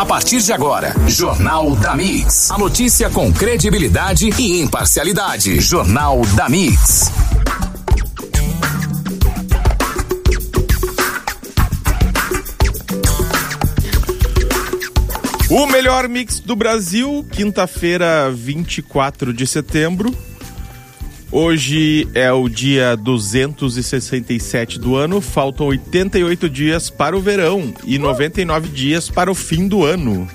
partir de agora, Jornal da Mix. A notícia com credibilidade e imparcialidade. Jornal da Mix. O melhor mix do Brasil, quinta-feira, 24 de setembro. Hoje é o dia 267 do ano, faltam 88 dias para o verão e 99 dias para o fim do ano.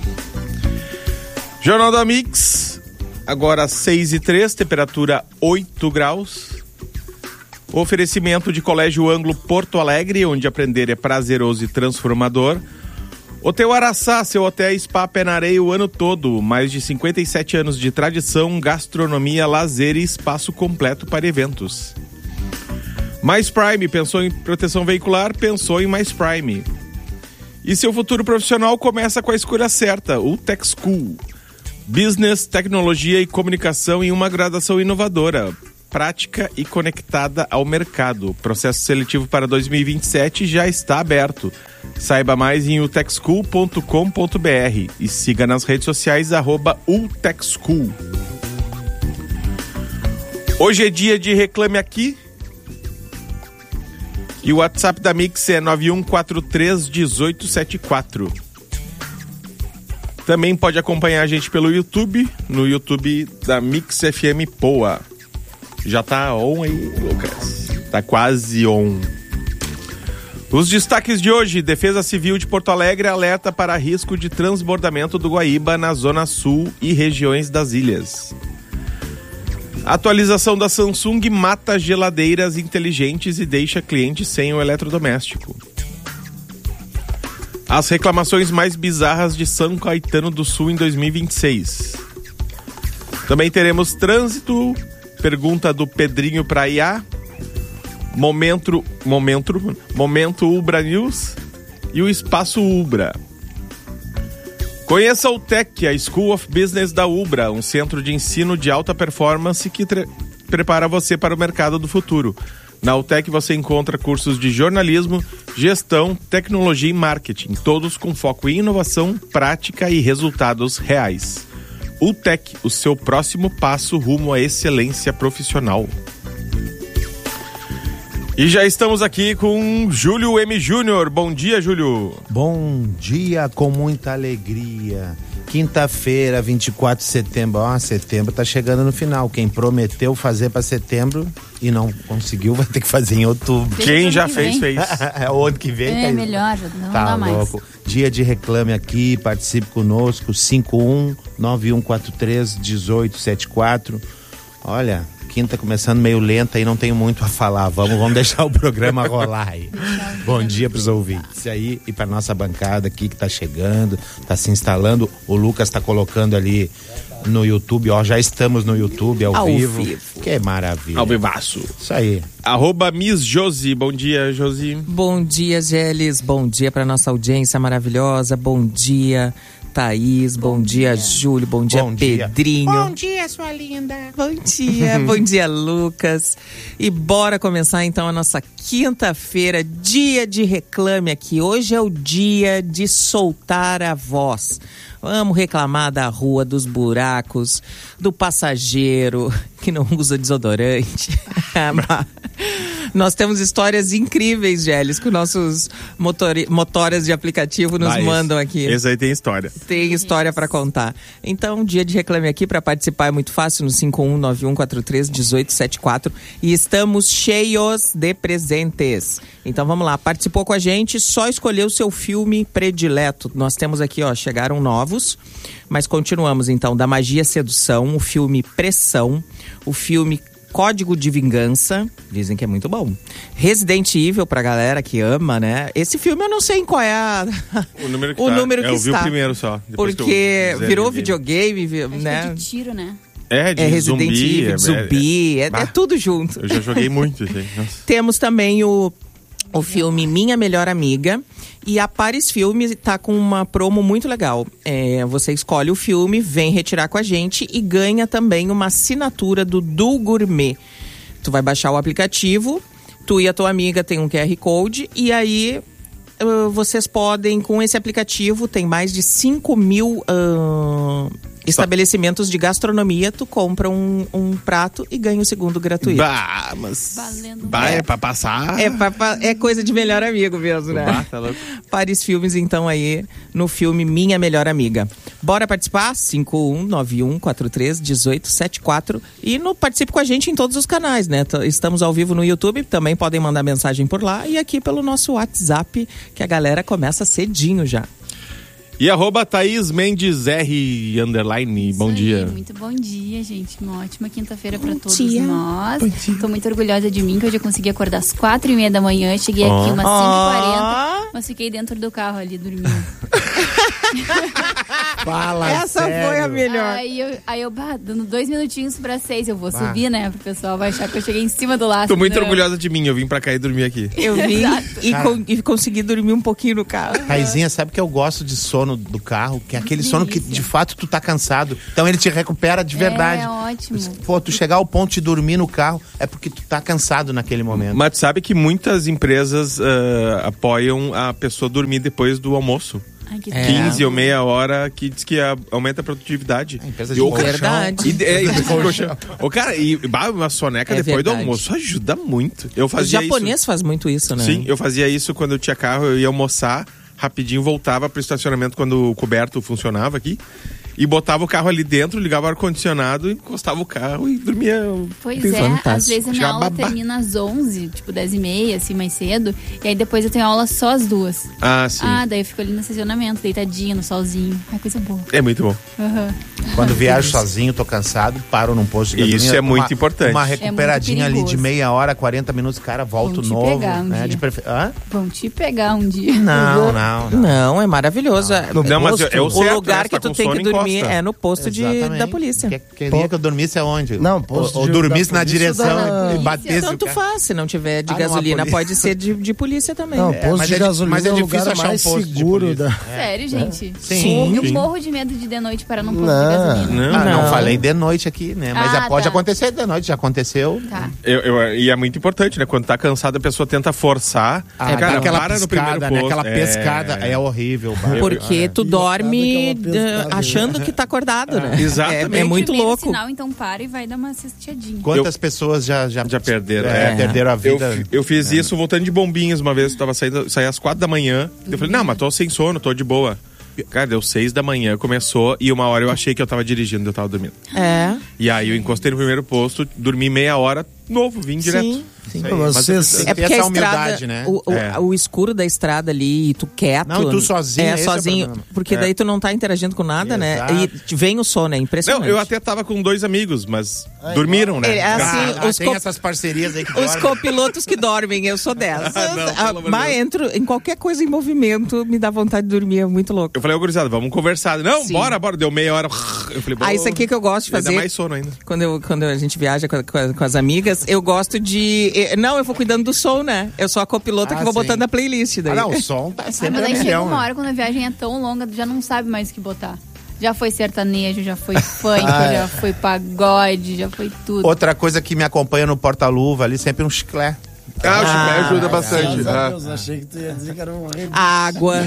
Jornal da Mix, agora 6:03, temperatura 8 graus. Oferecimento de Colégio Ângulo Porto Alegre, onde aprender é prazeroso e transformador. Hotel Araçá, seu hotel spa pé na areia o ano todo. Mais de 57 anos de tradição, gastronomia, lazer e espaço completo para eventos. Mais Prime, pensou em proteção veicular? Pensou em Mais Prime. E seu futuro profissional começa com a escolha certa, o Tech School. Business, tecnologia e comunicação em uma graduação inovadora, prática e conectada ao mercado. Processo seletivo para 2027 já está aberto. Saiba mais em utechschool.com.br e siga nas redes sociais @utechschool. Hoje é dia de Reclame Aqui e o WhatsApp da Mix é 91431874. Também pode acompanhar a gente pelo YouTube, no YouTube da Mix FM Poa. Já tá on aí, Lucas? Tá quase on. Os destaques de hoje: Defesa Civil de Porto Alegre alerta para risco de transbordamento do Guaíba na Zona Sul e regiões das ilhas. Atualização da Samsung mata geladeiras inteligentes e deixa clientes sem o eletrodoméstico. As reclamações mais bizarras de São Caetano do Sul em 2026. Também teremos trânsito, pergunta do Pedrinho para IA, Momento Ubra News e o Espaço Ubra. Conheça o TEC, a School of Business da Ubra, um centro de ensino de alta performance que prepara você para o mercado do futuro. Na UTEC você encontra cursos de jornalismo, gestão, tecnologia e marketing, todos com foco em inovação, prática e resultados reais. UTEC, o seu próximo passo rumo à excelência profissional. E já estamos aqui com Júlio M. Júnior. Bom dia, Júlio. Bom dia, com muita alegria. Quinta-feira, 24 de setembro. Setembro tá chegando no final. Quem prometeu fazer para setembro e não conseguiu, vai ter que fazer em outubro. Quem já fez. É o ano que vem. É melhor, não tá dá mais. Louco. Dia de Reclame Aqui, participe conosco, 51-9143-1874. Olha, quinta começando meio lenta e não tenho muito a falar. Vamos deixar o programa rolar aí. Bom dia pros ouvintes aí e pra nossa bancada aqui que tá chegando, tá se instalando. O Lucas tá colocando ali no YouTube, já estamos no YouTube ao vivo. Que maravilha. Ao vivaço. Isso aí. @Miss Josi. Bom dia, Josi. Bom dia, Gélis. Bom dia pra nossa audiência maravilhosa. Bom dia, Thaís. Bom dia, Júlio. Bom dia, Pedrinho. Bom dia, sua linda. Bom dia. Bom dia, Lucas. E bora começar então a nossa quinta-feira, dia de Reclame Aqui. Hoje é o dia de soltar a voz. Vamos reclamar da rua, dos buracos, do passageiro que não usa desodorante. Nós temos histórias incríveis, Gélis, que nossos motoras de aplicativo nos mandam aqui. Esse aí tem história. Tem história para contar. Então, dia de Reclame Aqui, para participar é muito fácil, no 51-9143-1874. E estamos cheios de presentes. Então, vamos lá. Participou com a gente, só escolher o seu filme predileto. Nós temos aqui, chegaram novos, mas continuamos então. Da Magia Sedução, o filme Pressão, o filme Código de Vingança, dizem que é muito bom. Resident Evil, pra galera que ama, né? Esse filme eu não sei em qual é o número que está. Eu vi o primeiro só. Porque virou videogame, né? É de tiro, né? De Resident zumbi. Evil, zumbi, é tudo junto. Eu já joguei muito, gente. Temos também o filme Minha Melhor Amiga. E a Paris Filmes tá com uma promo muito legal. Você escolhe o filme, vem retirar com a gente e ganha também uma assinatura do Gourmet. Tu vai baixar o aplicativo, tu e a tua amiga tem um QR Code e aí vocês podem, com esse aplicativo, tem mais de 5 mil estabelecimentos de gastronomia, tu compra um prato e ganha o segundo gratuito. Bah, mas... Valendo. É pra passar... É coisa de melhor amigo mesmo, né? Bah, tá louco. Paris Filmes, então, aí, no filme Minha Melhor Amiga. Bora participar? 5191431874 e participe com a gente em todos os canais, né? Estamos ao vivo no YouTube, também podem mandar mensagem por lá e aqui pelo nosso WhatsApp, que a galera começa cedinho já. E @Thaís Mendes R _, bom dia. Muito bom dia, gente. Uma ótima quinta-feira pra todos dia. nós. Tô muito orgulhosa de mim, que hoje eu consegui acordar às 4:30 da manhã. Cheguei aqui umas 5:40, mas fiquei dentro do carro ali dormindo. Fala Essa foi a melhor. Aí eu dando 2 minutinhos pra 6, eu vou subir, né? Pro pessoal vai achar que eu cheguei em cima do laço. Tô muito né? orgulhosa de mim, eu vim pra cá e dormi aqui. Eu vim e consegui dormir um pouquinho no carro. Taizinha, sabe que eu gosto de sono do carro? Que é aquele sono que de fato tu tá cansado. Então ele te recupera de verdade. É ótimo. Pô, tu chegar ao ponto de dormir no carro é porque tu tá cansado naquele momento. Mas tu sabe que muitas empresas apoiam a pessoa dormir depois do almoço. Ai, que 15 ou meia hora, que diz que aumenta a produtividade. Empresa E de o colchão. Verdade. Ô, cara, uma soneca depois verdade. do almoço ajuda muito. Eu O fazia japonês faz muito isso, né? Sim, eu fazia isso quando eu tinha carro, eu ia almoçar, rapidinho voltava pro estacionamento quando o coberto funcionava aqui. E botava o carro ali dentro, ligava o ar-condicionado, encostava o carro e dormia. Pois Fantástico. às vezes a minha aula termina às 11, tipo 10:30, assim, mais cedo. E aí depois eu tenho aula só às 2. Ah, sim. Daí eu fico ali no estacionamento, deitadinha, no solzinho. Ai, coisa boa. É muito bom. Aham. Quando viajo sozinho, tô cansado, paro num posto de gasolina. Isso é muito importante. Uma recuperadinha ali de perigoso. meia hora, 40 minutos, cara, volto Vão te novo. pegar um né? dia. Hã? Vão te pegar um dia. Não. Não, é maravilhoso. Não, mas é o o certo, lugar né? que Tá tu com tem sono, que dormir encosta. é no posto Exatamente. da polícia. Queria que eu dormisse aonde? Não, posto ou de- dormisse da na polícia direção da- e batesse Tanto o carro. faz, se não tiver de Ah, não, a gasolina, polícia. pode ser de polícia também. Não, É, posto mas de é gasolina mas é é o difícil lugar achar um mais posto de seguro polícia. da... Sério, gente? Sim. Eu morro de medo de noite para não posto de Não. gasolina. Não Não. falei de noite aqui, né? Mas pode tá. acontecer de noite, já aconteceu. Tá. E é muito importante, né? Quando tá cansado, a pessoa tenta forçar. Cara, aquela para no primeiro pescada, né? posto. Aquela pescada é horrível. Porque tu dorme Sabe aquela pescada, achando que tá acordado, né? Exatamente. É muito Primeiro louco. sinal, então para e vai dar uma cesteadinha. Quantas pessoas já perderam. perderam a vida? Eu fiz isso voltando de Bombinhas uma vez, saí às 4 da manhã. Eu falei, não, mas tô sem sono, tô de boa. Cara, deu 6 da manhã, começou, e uma hora eu achei que eu tava dirigindo, eu tava dormindo. É. E aí eu encostei no primeiro posto, dormi meia hora, novo, vim direto. Sim. Isso aí, Mas mas vocês- É porque essa a humildade, estrada, né? o escuro da estrada ali, e tu quieto. Não, e tu sozinho, esse é o sozinho. problema. Porque daí tu não tá interagindo com nada, né? Exato. E vem o sono, é impressionante. Não, eu até tava com 2 amigos, mas dormiram, né? É, assim, os tem co- essas parcerias aí que Os dormem. copilotos que dormem, eu sou dessas. Não, pelo amor de Mas Deus. entro em qualquer coisa em movimento, me dá vontade de dormir, é muito louco. Eu falei, ô gurizada, vamos conversar. Não, Sim. bora. Deu meia hora. Eu falei, Isso aqui que eu gosto de fazer. Ainda mais sono ainda. Quando a gente viaja com as amigas, eu gosto de... Não, eu vou cuidando do som, né? Eu sou a copilota que vou sim. botando a playlist daí. Não, o som tá sempre Mas aí a chega milhão, uma né? hora quando a viagem é tão longa, tu já não sabe mais o que botar. Já foi sertanejo, já foi funk, já foi pagode, já foi tudo. Outra coisa que me acompanha no porta-luva ali, sempre um chiclete. O chiclete ajuda bastante. Graças a Deus, achei que tu ia dizer que era um rei. Água.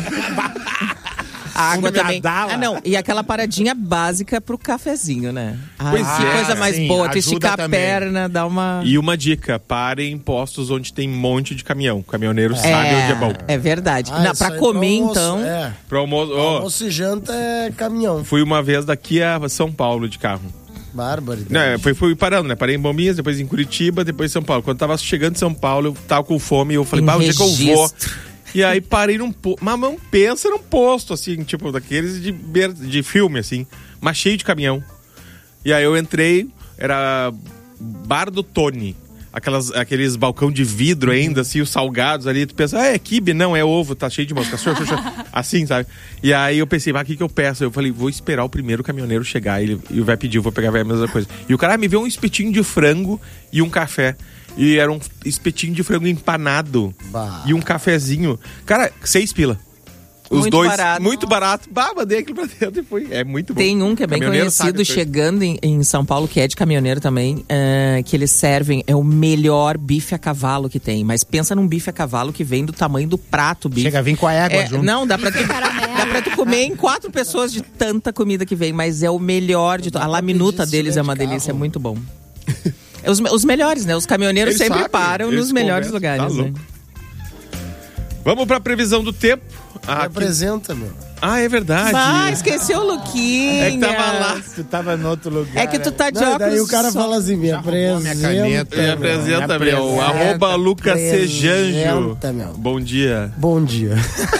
A água também. Nadala. Não, e aquela paradinha básica pro cafezinho, né? Pois que é, coisa mais sim, boa, tu ajuda esticar a também. perna, dar uma... E uma dica, parem em postos onde tem um monte de caminhão. O caminhoneiro sabe onde é bom. É verdade. Não, isso pra aí comer, almoço, então... É, Pro almoço. Ó, almoço e janta é caminhão. fui uma vez daqui a São Paulo de carro. Barbaridade. Não, fui parando, né? Parei em Bombinhas, depois em Curitiba, depois em São Paulo. Quando tava chegando em São Paulo, eu tava com fome e eu falei, onde é que eu vou? Registro. E aí parei num posto. Mas não pensa num posto, assim, tipo, daqueles de filme, assim, mas cheio de caminhão. E aí eu entrei, era Bar do Tony. Aqueles balcão de vidro ainda, assim, os salgados ali. Tu pensa, é quibe? Não, é ovo, tá cheio de mosca. Assim, sabe? E aí eu pensei, o que eu peço? Eu falei, vou esperar o primeiro caminhoneiro chegar. Ele vai pedir, eu vou pegar a mesma coisa. E o cara me veio um espetinho de frango e um café. E era um espetinho de frango empanado. Bah. E um cafezinho. Cara, 6 pila. Os Muito dois, barato. muito barato. Bah, mandei aquilo pra dentro e foi. É muito bom. Tem um que é bem Caminhoneiro conhecido sabe, chegando em São Paulo, que é de caminhoneiro também, que eles servem, é o melhor bife a cavalo que tem. Mas pensa num bife a cavalo que vem do tamanho do prato, bife. Chega a vir com a égua junto. Não, dá pra tu comer em 4 pessoas de tanta comida que vem, mas é o melhor de todos. A laminuta deles é uma delícia, é muito bom. Os melhores, né? Os caminhoneiros Eles sempre sabem, param eles nos melhores conversam, lugares. tá Né? louco. Vamos pra previsão do tempo. Me apresenta, meu. É verdade. Esqueceu o Luquinha. É que tava lá. Tu tava no outro lugar. É que tu tá de Não, óculos. daí o cara fala assim, me roubou minha caneta. Me apresenta, meu. Arroba Lucas Sejanjo. Apresenta, meu. Bom dia. Bom dia.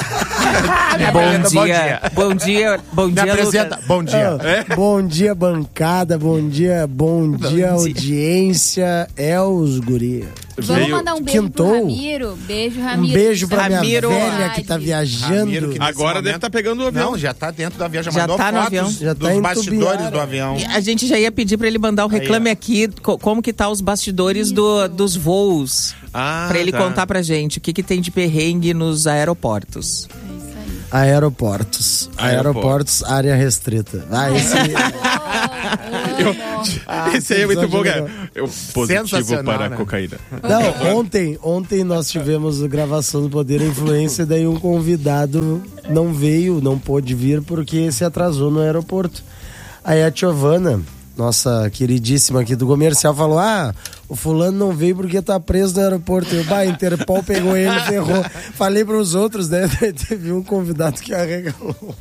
Bom dia, Me apresenta. Lucas. Bom dia. Bom dia, bancada. Bom dia, audiência. É os guri. Vamos mandar um beijo Quintou. pro Ramiro. Beijo, Ramiro. Um beijo pra Ramiro. minha velha que tá viajando. Ramiro, que nesse Agora deve momento- estar pegando o avião. Não, já tá dentro do avião, já Já mandou tá no fotos avião. Já tá dos em bastidores Tubiara. do avião. A gente já ia pedir pra ele mandar o Reclame Aqui, como que tá os bastidores dos voos. Pra ele contar pra gente o que tem de perrengue nos aeroportos. Aeroportos, área restrita. Esse aí é muito bom, cara. Eu positivo Sensacional, para né? a cocaína. Não, ontem nós tivemos gravação do Poder e Influência, daí um convidado não veio, não pôde vir porque se atrasou no aeroporto. Aí a Giovana, nossa queridíssima aqui do comercial, falou: o fulano não veio porque tá preso no aeroporto. Eu, Interpol pegou ele, ferrou. Falei pros outros, né? Teve um convidado que arregalou.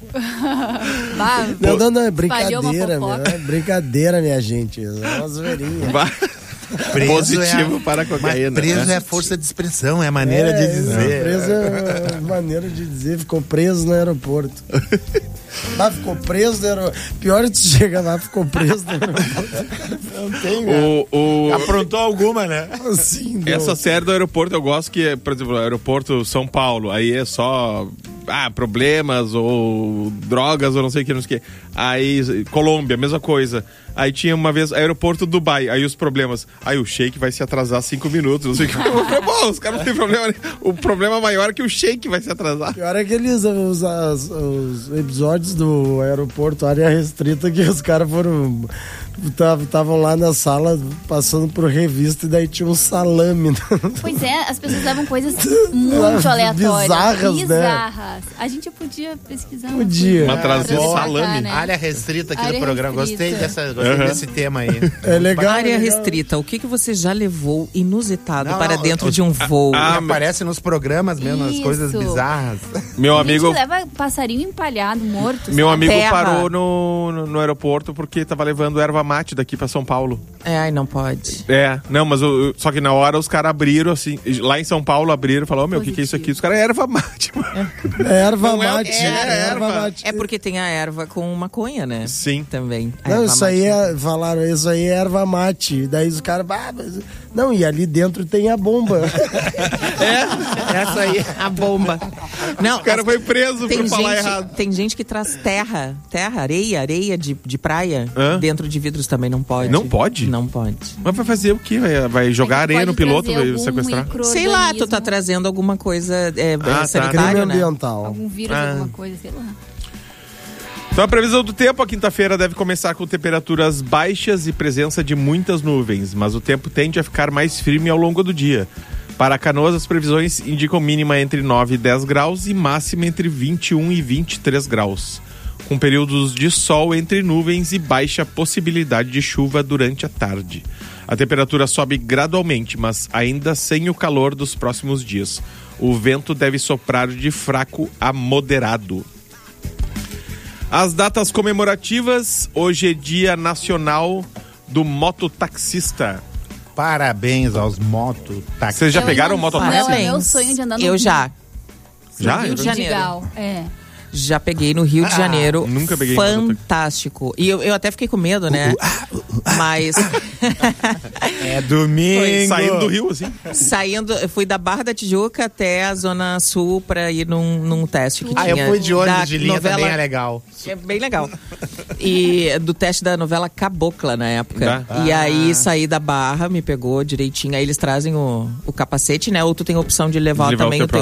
Não, é brincadeira, meu. É brincadeira, minha gente. É uma zoeirinha. Positivo para a cocaína. Preso é força de expressão, é maneira de dizer. Preso é maneira de dizer, ficou preso no aeroporto. Ficou preso no aeroporto. Pior é tu chega lá, ficou preso no aeroporto. Não tem, né? Aprontou alguma, né? Sim, Essa série do aeroporto eu gosto que, por exemplo, o aeroporto São Paulo, aí é só problemas ou drogas ou não sei o que, não sei o que. Aí Colômbia, mesma coisa. Aí tinha uma vez aeroporto Dubai, aí os problemas. Aí o Sheik vai se atrasar 5 minutos, não sei o que. Bom, os caras não tem problema. O problema maior é que o Sheik vai se atrasar. Pior é aqueles os episódios do aeroporto, área restrita, que os caras foram. Estavam lá na sala passando por revista e daí tinha um salame. Pois é, as pessoas levam coisas muito aleatórias. Bizarras. A gente podia pesquisar. Podia. Uma trazia de salame. Né? Área restrita aqui Área do programa. restrita. Gostei desse tema aí. É legal. Área legal. restrita, o que você já levou inusitado para dentro de um voo? Aparece nos programas mesmo, as Isso. coisas bizarras. Meu A amigo. gente leva passarinho empalhado, morto. Meu sabe? amigo Terra. parou no aeroporto porque tava levando erva mate daqui pra São Paulo. Ai, não pode. Não, mas só que na hora os caras abriram assim, lá em São Paulo abriram e falaram: o que é isso aqui? Os caras, erva mate. Erva Não é- mate. erva. mate. É porque tem a erva com maconha, né? Sim. Também. A Não, erva isso aí mate. falaram, isso aí é erva mate. Daí os caras, não, e ali dentro tem a bomba. Essa aí, a bomba. Não, O cara foi preso por falar errado. Tem gente que traz terra, areia de praia Hã? dentro de vidros também, não pode. Não pode? Não pode. Mas vai fazer o quê? Vai jogar A gente areia no pode piloto, trazer vai algum sequestrar? Sei lá, tu tá micro-organismo, trazendo alguma coisa tá. sanitário, Crime né? ambiental. algum vírus, alguma coisa, sei lá. Então a previsão do tempo, a quinta-feira deve começar com temperaturas baixas e presença de muitas nuvens, mas o tempo tende a ficar mais firme ao longo do dia. Para Canoas, as previsões indicam mínima entre 9 e 10 graus e máxima entre 21 e 23 graus, com períodos de sol entre nuvens e baixa possibilidade de chuva durante a tarde. A temperatura sobe gradualmente, mas ainda sem o calor dos próximos dias. O vento deve soprar de fraco a moderado. As datas comemorativas: hoje é Dia Nacional do Mototaxista. Parabéns aos mototaxistas. Vocês já Eu pegaram ainda- mototáxi? Não, é meu sonho de andar no Eu Rio. já. Já? Rio de Janeiro. Legal, Já peguei no Rio de Janeiro. nunca peguei Fantástico. E eu até fiquei com medo, né? Mas É domingo. Saindo do Rio, assim. eu fui da Barra da Tijuca até a Zona Sul pra ir num teste que tinha. Eu fui de ônibus da de linha, novela, também é legal. É bem legal. E do teste da novela Cabocla na época. Tá. E aí saí da Barra, me pegou direitinho. Aí eles trazem o capacete, né? Ou tu tem a opção de levar De levar também o o teu teu. próprio.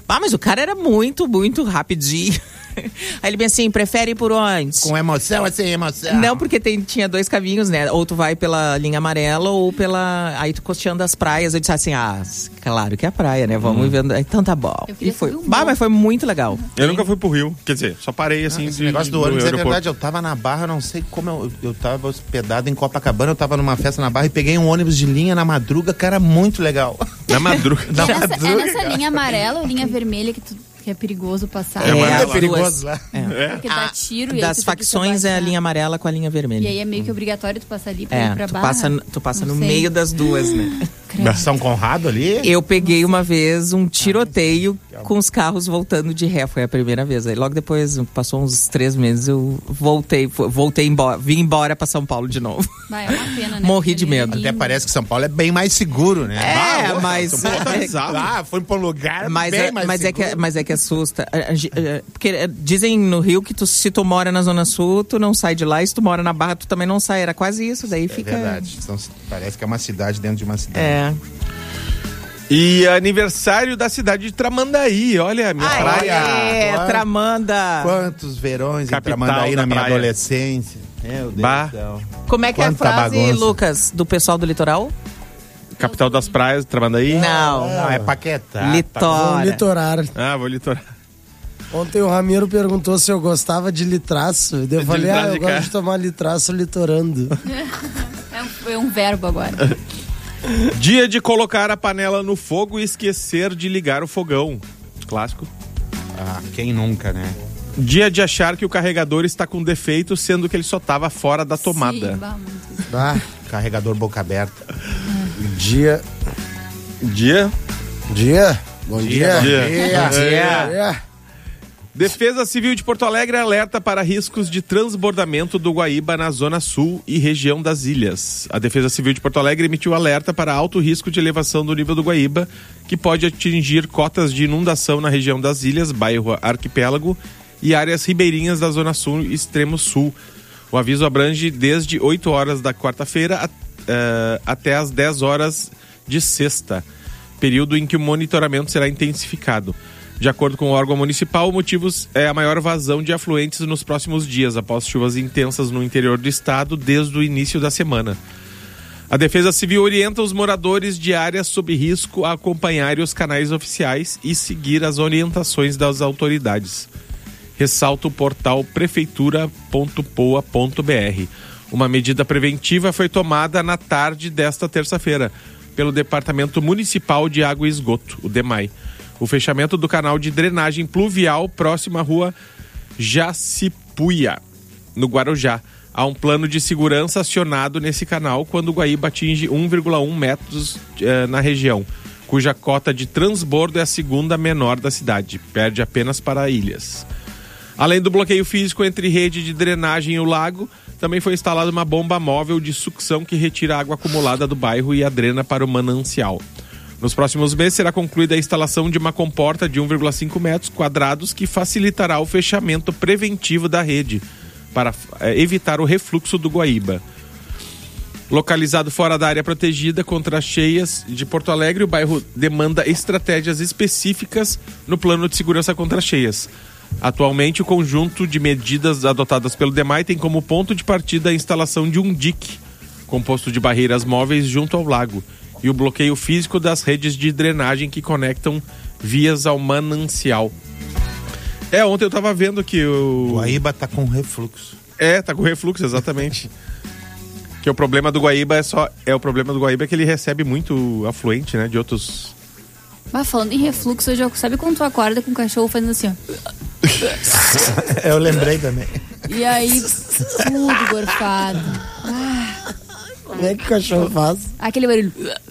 Mas o cara era muito, muito rapidinho. Aí ele bem assim, prefere ir por onde? Com emoção ou sem emoção? Não, porque tinha 2 caminhos, né? Ou tu vai pela linha amarela ou pela... Aí tu costeando as praias. Eu disse assim, claro que é a praia, né? Vamos vendo. Então tá bom. E foi. Mas foi muito legal. Eu nunca fui pro Rio. Quer dizer, só parei assim. Esse negócio do ônibus é verdade. Eu tava na Barra, não sei como eu tava hospedado em Copacabana, eu tava numa festa na Barra e peguei um ônibus de linha na madruga, cara, muito legal. Na madruga? É nessa linha amarela ou linha vermelha que é perigoso passar? É perigoso lá. Porque dá tiro. Das facções é a linha amarela com a linha vermelha. E aí é meio que obrigatório tu passar ali pra ir pra Barra. Tu passa no meio das duas, né? São Conrado ali? Eu peguei uma vez um tiroteio com os carros voltando de ré, foi a primeira vez. Aí logo depois, passou uns 3 meses, eu voltei embora, vim embora pra São Paulo de novo. É uma pena, né? Morri de medo. Até parece que São Paulo é bem mais seguro, né? Mas... foi pra um lugar mas bem mais seguro. Mas é que assusta. Porque dizem no Rio que se tu mora na Zona Sul, tu não sai de lá, e se tu mora na Barra, tu também não sai. Era quase isso, daí fica... É verdade. Então, parece que é uma cidade dentro de uma cidade. E aniversário da cidade de Tramandaí, olha a minha praia. Tramanda. Quantos verões em Tramandaí na minha adolescência. Meu Deus do céu. Como é que é a frase, Lucas, do pessoal do litoral? Capital das praias, Tramandaí? Não, é Paquetá. Vou litorar. Vou litorar. Ontem o Ramiro perguntou se eu gostava de litraço. Eu falei, eu gosto de tomar litraço litorando. É um verbo agora. Dia de colocar a panela no fogo e esquecer de ligar o fogão. Clássico. Quem nunca, né? Dia de achar que o carregador está com defeito, sendo que ele só estava fora da tomada. Sim, carregador boca aberta. Dia. Bom dia. Defesa Civil de Porto Alegre alerta para riscos de transbordamento do Guaíba na Zona Sul e região das ilhas. A Defesa Civil de Porto Alegre emitiu alerta para alto risco de elevação do nível do Guaíba, que pode atingir cotas de inundação na região das ilhas, bairro Arquipélago e áreas ribeirinhas da Zona Sul e Extremo Sul. O aviso abrange desde 8 horas da quarta-feira até as 10 horas de sexta, período em que o monitoramento será intensificado. De acordo com o órgão municipal, o motivo é a maior vazão de afluentes nos próximos dias, após chuvas intensas no interior do estado desde o início da semana. A Defesa Civil orienta os moradores de áreas sob risco a acompanharem os canais oficiais e seguir as orientações das autoridades. Ressalta o portal prefeitura.poa.br. Uma medida preventiva foi tomada na tarde desta terça-feira pelo Departamento Municipal de Água e Esgoto, o DEMAI. O fechamento do canal de drenagem pluvial próximo à rua Jacipuia, no Guarujá. Há um plano de segurança acionado nesse canal quando o Guaíba atinge 1,1 metros na região, cuja cota de transbordo é a segunda menor da cidade, perde apenas para ilhas. Além do bloqueio físico entre rede de drenagem e o lago, também foi instalada uma bomba móvel de sucção que retira a água acumulada do bairro e a drena para o manancial. Nos próximos meses será concluída a instalação de uma comporta de 1,5 metros quadrados que facilitará o fechamento preventivo da rede para evitar o refluxo do Guaíba. Localizado fora da área protegida contra as cheias de Porto Alegre, o bairro demanda estratégias específicas no plano de segurança contra cheias. Atualmente, o conjunto de medidas adotadas pelo DEMAI tem como ponto de partida a instalação de um dique, composto de barreiras móveis junto ao lago, e o bloqueio físico das redes de drenagem que conectam vias ao manancial. Ontem eu tava vendo que o Guaíba tá com refluxo. Tá com refluxo, exatamente. Que o problema do Guaíba o problema do Guaíba é que ele recebe muito afluente, né, de outros... Mas falando em refluxo, sabe quando tu acorda com o cachorro fazendo assim, ó? Eu lembrei também. E aí, tudo gorfado. Como é que o cachorro faz? Aquele barulho.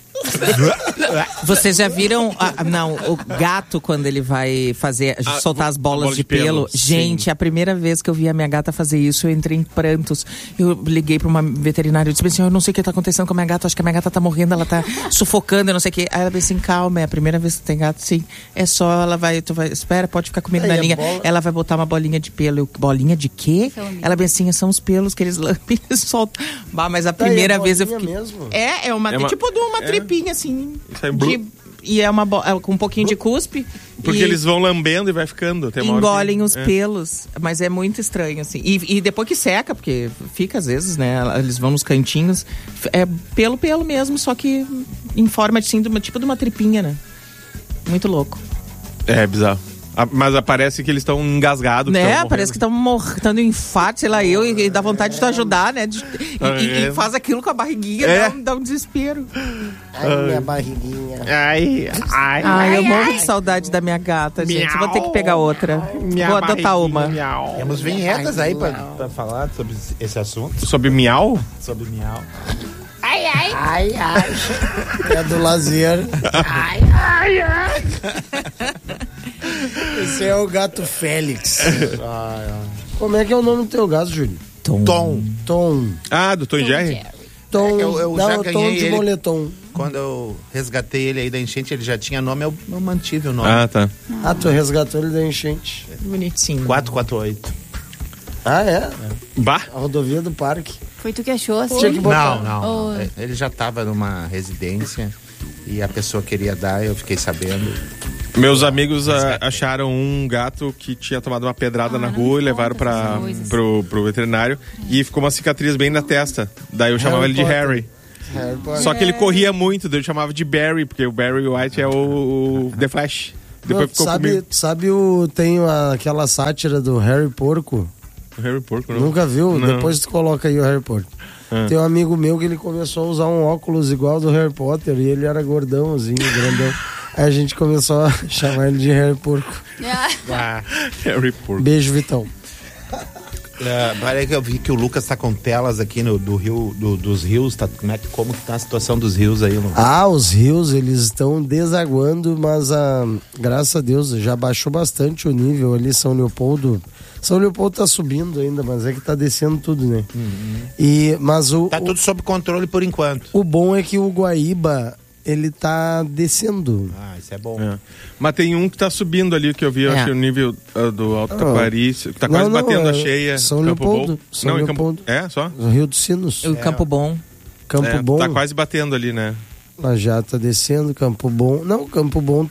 Vocês já viram o gato quando ele vai soltar as bolas de pelo? Gente, a primeira vez que eu vi a minha gata fazer isso, eu entrei em prantos. Eu liguei pra uma veterinária e disse assim, eu não sei o que tá acontecendo com a minha gata, acho que a minha gata tá morrendo, ela tá sufocando, eu não sei o que. Aí ela disse assim, calma, é a primeira vez que tu tem gato, sim. É só, espera, pode ficar comigo na linha. Ela vai botar uma bolinha de pelo. Bolinha de quê? Ela bem assim, são os pelos que eles lambem e soltam. Mas a primeira vez eu fiquei... Mesmo? Tipo de uma tripinha assim. e é com um pouquinho de cuspe. Porque eles vão lambendo e vai ficando. Até engolem os pelos, mas é muito estranho, assim. E depois que seca, porque fica às vezes, né? Eles vão nos cantinhos, é pelo mesmo, só que em forma assim, tipo de uma tripinha, né? Muito louco. É bizarro. Mas parece que eles estão engasgados. Né? Parece que estão morrendo em infarto, sei lá, e dá vontade de tu ajudar, né? E faz aquilo com a barriguinha, dá um desespero. Ai, minha barriguinha. Ai, eu morro de saudade da minha gata, gente. Eu vou ter que pegar outra. Vou adotar uma. Temos vinhetas aí pra falar sobre esse assunto. Sobre miau? Sobre miau. Ai. É do lazer. Ai. Esse é o gato Félix. Como é que é o nome do teu gato, Júlio? Tom. Ah, do Tom e Jerry? Tom. Eu não, já Tom ganhei de ele. moletom. Quando eu resgatei ele aí da enchente, ele já tinha nome, eu mantive o nome. Ah, tá. Tu resgatou ele da enchente. Bonitinho. 448. Ah, é? Bah. A rodovia do parque. Foi tu que achou, assim? Tinha que botar. Não. Ele já tava numa residência e a pessoa queria dar, eu fiquei sabendo. Meus amigos acharam um gato que tinha tomado uma pedrada na rua e levaram pro veterinário e ficou uma cicatriz bem na testa. Daí eu chamava ele de Harry. Só que ele corria muito, daí eu chamava de Barry, porque o Barry White é o The Flash. Depois ficou comigo. Sabe tem aquela sátira do Harry Porco? O Harry Porco, não? Nunca viu? Não. Depois tu coloca aí o Harry Porco. Tem um amigo meu que ele começou a usar um óculos igual do Harry Potter e ele era gordãozinho, grandão. Aí a gente começou a chamar ele de Harry Porco. Harry Porco. Beijo, Vitão. Parece que eu vi que o Lucas tá com telas aqui do rio, dos rios. Como que tá a situação dos rios aí, Lucas? Os rios, eles estão desaguando, mas graças a Deus já baixou bastante o nível ali. São Leopoldo tá subindo ainda, mas é que tá descendo tudo, né? Mas tá tudo sob controle por enquanto. O bom é que o Guaíba, ele tá descendo. Isso é bom. Mas tem um que tá subindo ali, que eu vi, eu acho que o nível do Alto Taquari, que tá quase batendo a cheia. São Leopoldo. São Leopoldo. Só? O Rio dos Sinos. O Campo Bom. Campo Bom. Tá quase batendo ali, né? Mas já tá descendo, Campo Bom. Não, Campo Bom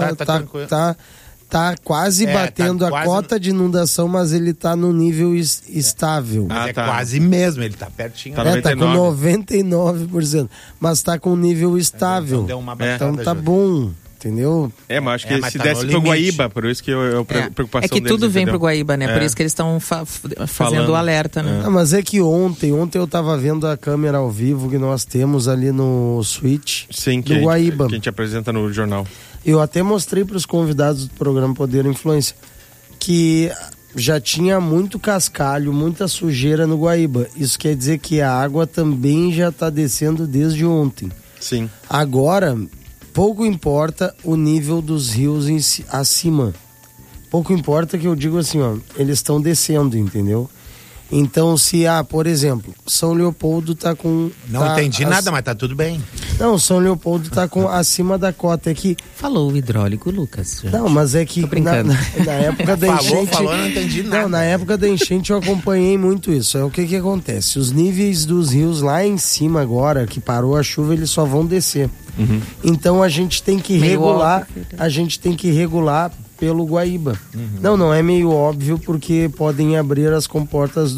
tá quase batendo a cota de inundação, mas ele tá no nível estável. Mas quase mesmo, ele tá pertinho. Tá tá com 99%, mas tá com nível estável. Então tá bom, entendeu? Mas acho que se desse pro Guaíba, por isso que eu preocupação É que tudo deles, vem entendeu? pro Guaíba, né? Por isso que eles estão fazendo o alerta, né? Mas é que ontem eu tava vendo a câmera ao vivo que nós temos ali no Switch do Guaíba. Que a gente apresenta no jornal. Eu até mostrei para os convidados do programa Poder e Influência que já tinha muito cascalho, muita sujeira no Guaíba. Isso quer dizer que a água também já está descendo desde ontem. Sim. Agora, pouco importa o nível dos rios acima. Pouco importa que eu digo assim, eles estão descendo, entendeu? Então, se por exemplo, São Leopoldo tá com... Não entendi nada, mas tá tudo bem. Não, São Leopoldo tá com acima da cota. É que... Falou o hidráulico, Lucas. Gente. Não, mas é que na época da enchente... Falou, não entendi nada. Não, na época da enchente eu acompanhei muito isso. O que acontece? Os níveis dos rios lá em cima agora, que parou a chuva, eles só vão descer. Então a gente tem que regular pelo Guaíba. Não é meio óbvio, porque podem abrir as comportas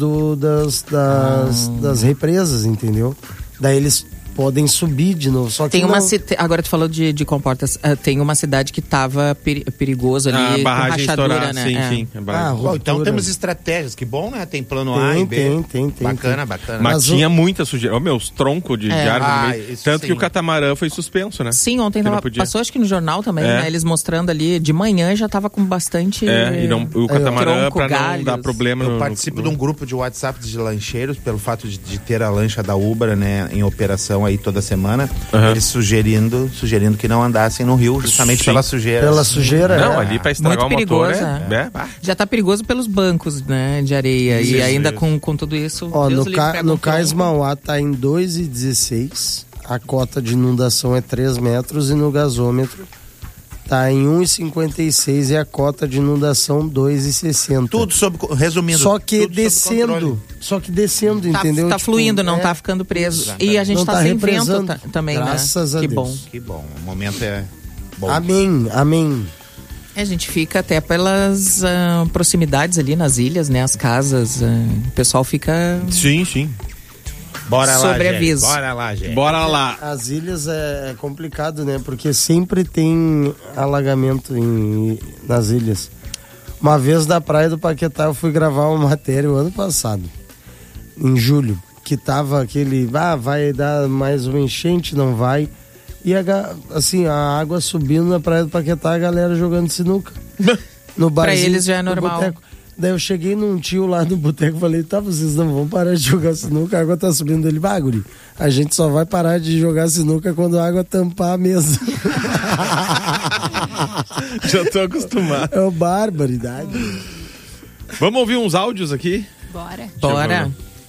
das represas, entendeu? Daí eles podem subir de novo. Só que tem agora tu falou de comportas, tem uma cidade que tava perigoso ali, a barragem com rachadura, estourar, né? Sim. Então temos estratégias, que bom, né? Tem plano A e B. Tem. Bacana. Mas tinha muita sujeira. Os troncos de árvore no meio. Tanto sim. que o catamarã foi suspenso, né? Sim, ontem passou acho que no jornal também, né? Eles mostrando ali, de manhã já tava com bastante o catamarã, tronco, pra galhos. não dar problema. Eu participo de um grupo de WhatsApp de lancheiros, pelo fato de ter a lancha da Ubra, né, em operação aí toda semana, eles sugerindo que não andassem no rio, justamente pela sujeira. Pela sujeira, Não, ali pra estragar muito o motor perigoso, já tá perigoso pelos bancos, né, de areia. Isso, e ainda com tudo isso... No Cais Mauá tá em 2,16, a cota de inundação é 3 metros e no gasômetro tá em 1,56 e a cota de inundação 2,60. Tudo resumindo. Só que descendo, entendeu? Tá fluindo, não tá ficando preso. E a gente não tá sem vento também, graças né? a Que Deus. bom. Que bom. O momento Bom. Amém. A gente fica até pelas proximidades ali nas ilhas, né? As casas, o pessoal fica Sim. Bora lá, sobreaviso. Bora lá, gente. Bora lá. As ilhas é complicado, né? Porque sempre tem alagamento nas ilhas. Uma vez da Praia do Paquetá eu fui gravar uma matéria o ano passado, em julho, que tava aquele, vai dar mais uma enchente, não vai. E a água subindo na Praia do Paquetá, a galera jogando sinuca. No barzinho, pra eles já é normal. Boteco. Daí eu cheguei num tio lá no boteco e falei, vocês não vão parar de jogar sinuca, a água tá subindo. Ele, guri, a gente só vai parar de jogar sinuca quando a água tampar a mesa. Já tô acostumado. É uma barbaridade. Vamos ouvir uns áudios aqui? Bora.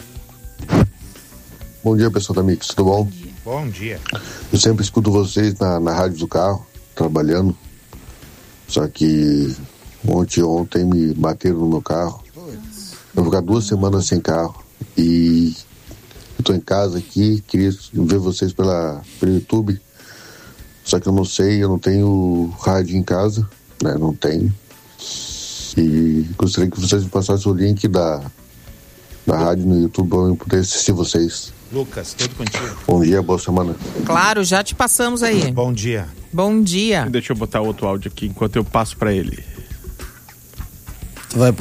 Bom dia, pessoal da Mix, tudo bom? Bom dia. Eu sempre escuto vocês na rádio do carro, trabalhando. Só que ontem me bateram no meu carro. Eu vou ficar 2 semanas sem carro. E eu tô em casa aqui, queria ver vocês pelo YouTube. Só que eu não tenho rádio em casa, né? Não tenho. E gostaria que vocês me passassem o link da rádio no YouTube para eu poder assistir vocês. Lucas, tudo contigo. Bom dia, boa semana. Claro, já te passamos aí. Bom dia. Bom dia. Deixa eu botar outro áudio aqui enquanto eu passo pra ele. Tu vai